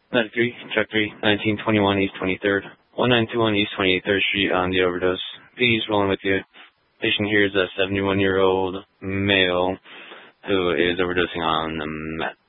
Medic 3, Truck 3, 1921 East 23rd, 1921 East 23rd Street on the overdose. Please rolling with you. Patient here is a 71-year-old male who is overdosing on the meth.